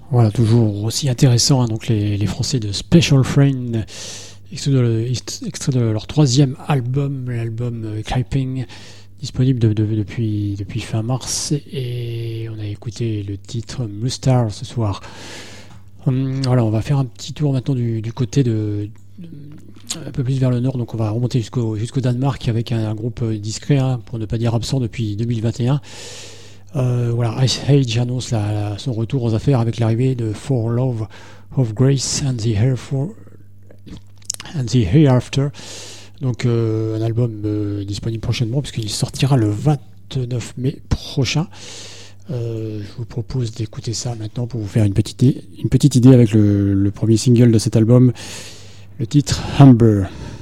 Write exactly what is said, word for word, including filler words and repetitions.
Voilà, toujours aussi intéressant, hein, donc les, les Français de Special Friend, extrait de, extrait de leur troisième album, l'album euh, Clipping, disponible de, de, depuis, depuis fin mars, et on a écouté le titre Mustar ce soir. Hum, voilà, on va faire un petit tour maintenant du, du côté de, de un peu plus vers le nord, donc on va remonter jusqu'au, jusqu'au Danemark avec un, un groupe discret, hein, pour ne pas dire absent depuis deux mille vingt et un. Euh, voilà, Ice Age annonce la, la, son retour aux affaires avec l'arrivée de For Love of Grace and the, Here for, and the Hereafter. Donc euh, un album euh, disponible prochainement puisqu'il sortira le vingt-neuf mai prochain. Euh, je vous propose d'écouter ça maintenant pour vous faire une petite idée, une petite idée avec le, le premier single de cet album, le titre Humber.